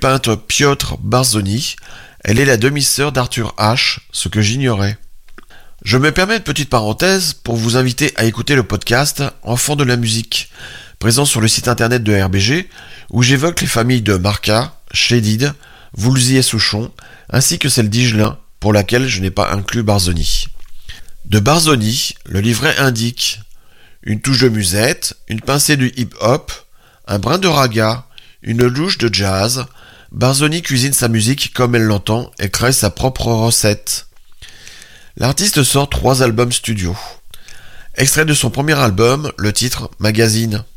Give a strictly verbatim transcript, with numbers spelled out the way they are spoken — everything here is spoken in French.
peintre Piotr Barzoni. Elle est la demi-sœur d'Arthur Ashe, ce que j'ignorais. Je me permets une petite parenthèse pour vous inviter à écouter le podcast Enfants de la musique, présent sur le site internet de R B G, où j'évoque les familles de Marca, Chédid, Voulzy et Souchon, ainsi que celle d'Igelin, pour laquelle je n'ai pas inclus Barzoni. De Barzoni, le livret indique une touche de musette, une pincée du hip-hop, un brin de raga, une louche de jazz. Barzoni cuisine sa musique comme elle l'entend et crée sa propre recette. L'artiste sort trois albums studio. Extrait de son premier album, le titre Magazine.